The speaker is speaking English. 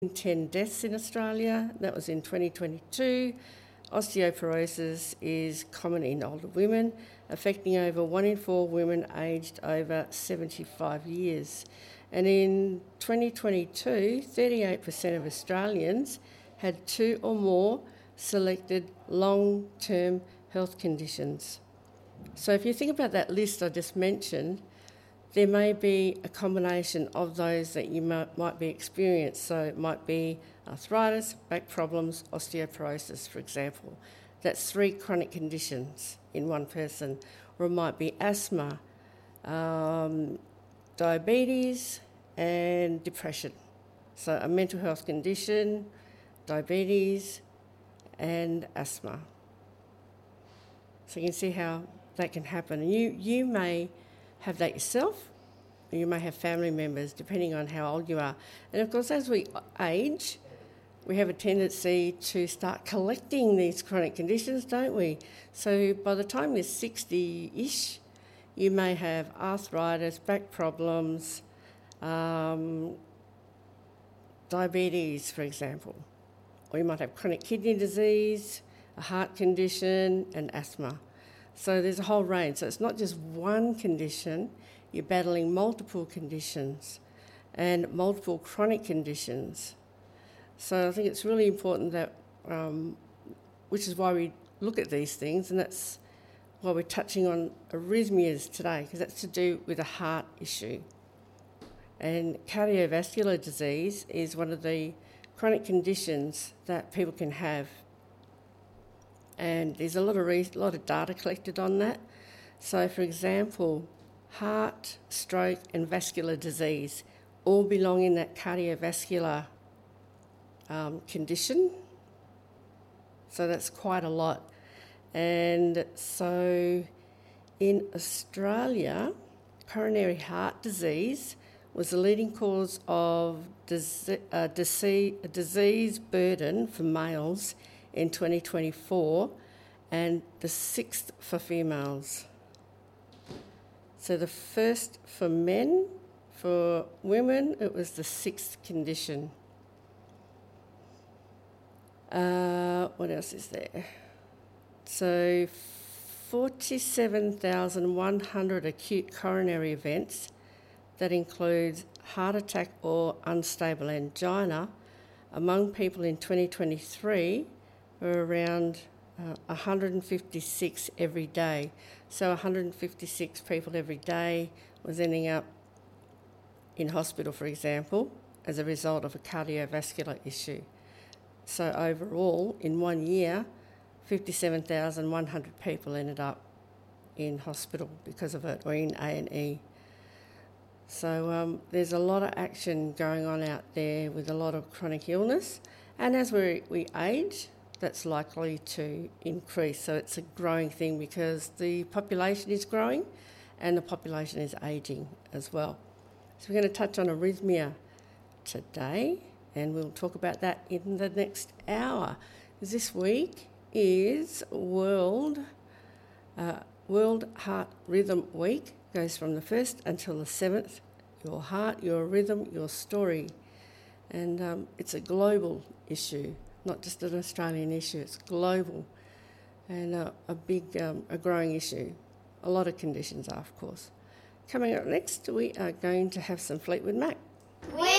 10 deaths in Australia. That was in 2022. Osteoporosis is common in older women, affecting over 1 in 4 women aged over 75 years. And in 2022, 38% of Australians had 2 or more selected long-term health conditions. So if you think about that list I just mentioned, there may be a combination of those that you might be experiencing. So it might be arthritis, back problems, osteoporosis, for example. That's 3 chronic conditions in one person. Or it might be asthma, diabetes and depression. So a mental health condition, diabetes and asthma. So you can see how that can happen. And you may have that yourself, or you may have family members, depending on how old you are. And of course, as we age, we have a tendency to start collecting these chronic conditions, don't we? So by the time you're 60-ish, you may have arthritis, back problems, diabetes, for example. Or you might have chronic kidney disease, a heart condition, and asthma. So there's a whole range. So it's not just one condition, you're battling multiple conditions and multiple chronic conditions. So I think it's really important that, which is why we look at these things, and that's why we're touching on arrhythmias today, because that's to do with a heart issue. And cardiovascular disease is one of the chronic conditions that people can have. And there's a lot of data collected on that. So, for example, heart, stroke and vascular disease all belong in that cardiovascular condition. So that's quite a lot. And so in Australia, coronary heart disease was the leading cause of disease burden for males in 2024 and the 6th for females. So the first for men, for women it was the 6th condition. What else is there? So 47,100 acute coronary events that includes heart attack or unstable angina among people in 2023 were around 156 every day. So 156 people every day was ending up in hospital, for example, as a result of a cardiovascular issue. So overall, in 1 year, 57,100 people ended up in hospital because of it, or in A&E. So there's a lot of action going on out there with a lot of chronic illness. And as we age, that's likely to increase. So it's a growing thing because the population is growing and the population is ageing as well. So we're going to touch on arrhythmia today, and we'll talk about that in the next hour. This week is World Heart Rhythm Week. Goes from the 1st until the 7th. Your heart, your rhythm, your story. And it's a global issue, not just an Australian issue, it's global and a growing issue. A lot of conditions are, of course. Coming up next, we are going to have some Fleetwood Mac.